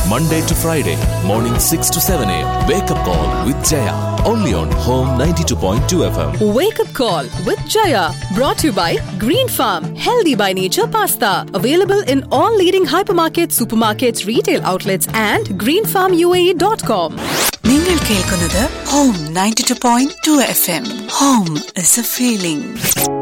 Monday to Friday, morning 6 to 7 a.m. Wake up call with Jaya. Only on Home 92.2 FM. Wake up call with Jaya. Brought to you by Green Farm. Healthy by nature pasta. Available in all leading hypermarkets, supermarkets, retail outlets and greenfarmuae.com. നിങ്ങൾ കേൾക്കുന്നത് Home 92.2 FM. Home is a feeling.